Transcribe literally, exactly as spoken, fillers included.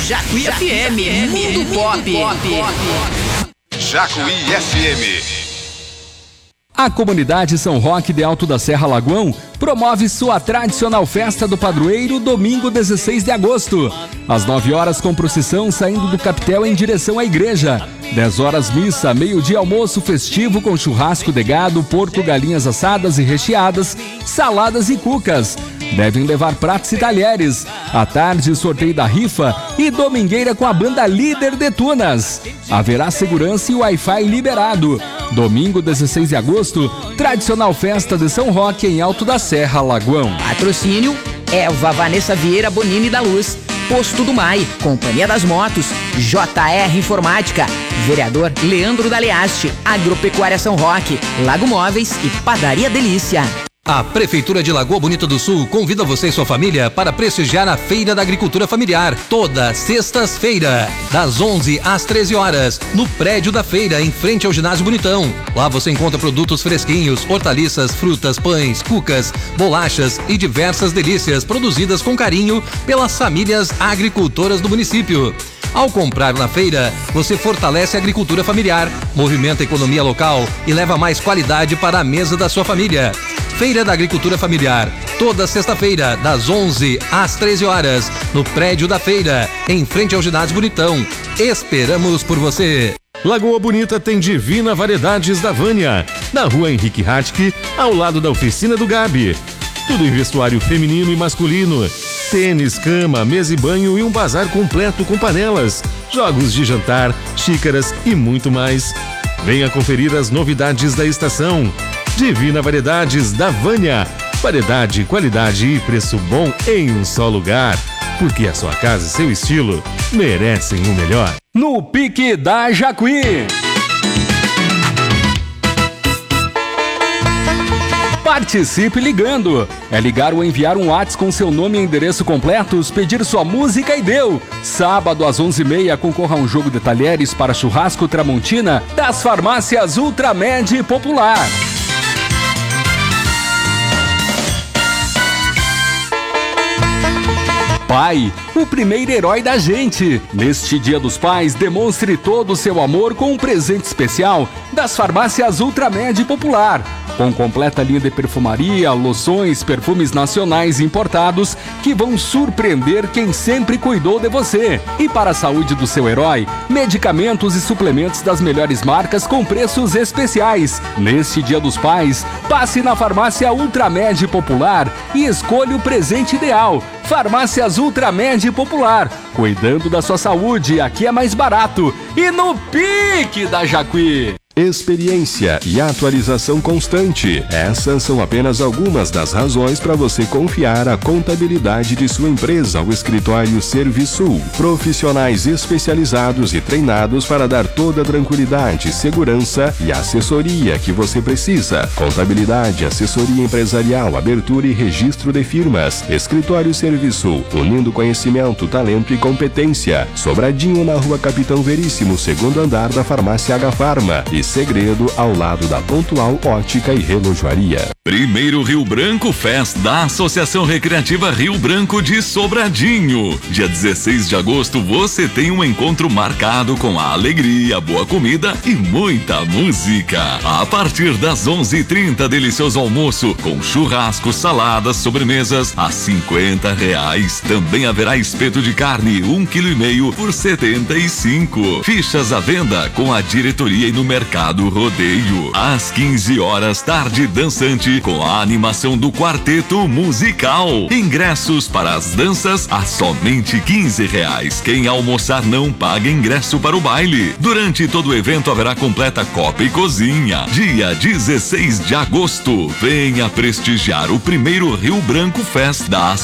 Jacuí F M, Mundo Pop. Jacuí F M. A comunidade São Roque de Alto da Serra Lagoão promove sua tradicional festa do padroeiro domingo dezesseis de agosto. Às nove horas com procissão saindo do capitel em direção à igreja. dez horas missa, meio-dia almoço festivo com churrasco de gado, porco, galinhas assadas e recheadas, saladas e cucas. Devem levar pratos e talheres. À tarde, sorteio da rifa e domingueira com a banda Líder de Tunas. Haverá segurança e Wi-Fi liberado. Domingo dezesseis de agosto, tradicional festa de São Roque em Alto da Serra Lagoão. Patrocínio Elva Vanessa Vieira Bonini da Luz, Posto do Mai, Companhia das Motos, J R Informática, Vereador Leandro Daleaste, Agropecuária São Roque, Lago Móveis e Padaria Delícia. A Prefeitura de Lagoa Bonita do Sul convida você e sua família para prestigiar a Feira da Agricultura Familiar, toda sextas-feira, das onze às treze horas, no prédio da feira, em frente ao Ginásio Bonitão. Lá você encontra produtos fresquinhos, hortaliças, frutas, pães, cucas, bolachas e diversas delícias produzidas com carinho pelas famílias agricultoras do município. Ao comprar na feira, você fortalece a agricultura familiar, movimenta a economia local e leva mais qualidade para a mesa da sua família. Feira da Agricultura Familiar, toda sexta-feira, das onze às treze horas, no prédio da feira, em frente ao Ginásio Bonitão. Esperamos por você! Lagoa Bonita tem Divina Variedades da Vânia, na rua Henrique Hatke, ao lado da oficina do Gabi. Tudo em vestuário feminino e masculino. Tênis, cama, mesa e banho e um bazar completo com panelas, jogos de jantar, xícaras e muito mais. Venha conferir as novidades da estação. Divina Variedades da Vânia. Variedade, qualidade e preço bom em um só lugar. Porque a sua casa e seu estilo merecem o melhor. No Pique da Jacuí. Participe ligando. É ligar ou enviar um WhatsApp com seu nome e endereço completos, pedir sua música e deu. Sábado às onze e meia concorra a um jogo de talheres para churrasco Tramontina das farmácias Ultramed Popular. Pai, o primeiro herói da gente. Neste Dia dos Pais, demonstre todo o seu amor com um presente especial das farmácias Ultramed Popular. Com completa linha de perfumaria, loções, perfumes nacionais importados que vão surpreender quem sempre cuidou de você. E para a saúde do seu herói, medicamentos e suplementos das melhores marcas com preços especiais. Neste Dia dos Pais, passe na farmácia Ultramed Popular e escolha o presente ideal. Farmácias Ultramed Popular, cuidando da sua saúde, aqui é mais barato. E no Pique da Jacuí. Experiência e atualização constante. Essas são apenas algumas das razões para você confiar a contabilidade de sua empresa ao escritório Serviçul. Profissionais especializados e treinados para dar toda a tranquilidade, segurança e assessoria que você precisa. Contabilidade, assessoria empresarial, abertura e registro de firmas. Escritório Serviçul, unindo conhecimento, talento e competência. Sobradinho na Rua Capitão Veríssimo, segundo andar da Farmácia H Farma. E Segredo, ao lado da Pontual Ótica e Relojoaria. Primeiro Rio Branco Fest da Associação Recreativa Rio Branco de Sobradinho. Dia dezesseis de agosto você tem um encontro marcado com a alegria, boa comida e muita música. A partir das onze e trinta, delicioso almoço com churrasco, saladas, sobremesas a cinquenta reais. Também haverá espeto de carne, um quilo e meio por setenta e cinco. Fichas à venda com a diretoria e no mercado Rodeio. Às quinze horas, tarde dançante com a animação do quarteto musical. Ingressos para as danças a somente quinze reais. Quem almoçar não paga ingresso para o baile. Durante todo o evento haverá completa copa e cozinha. Dia dezesseis de agosto, venha prestigiar o primeiro Rio Branco Fest da